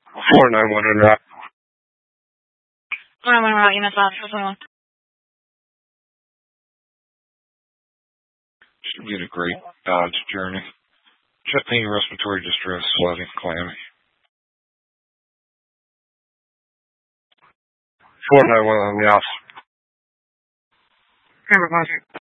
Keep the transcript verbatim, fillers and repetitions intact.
four nine one on route. four nine one route, E M S five, four twenty-one. Should get a great Dodge Journey. Chest pain, respiratory distress, sweating, clammy. four nine one on the off. Remember,